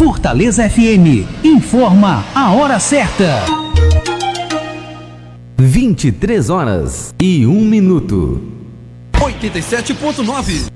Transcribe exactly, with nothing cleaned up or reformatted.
Fortaleza F M informa a hora certa. vinte e três horas e um minuto. oitenta e sete ponto nove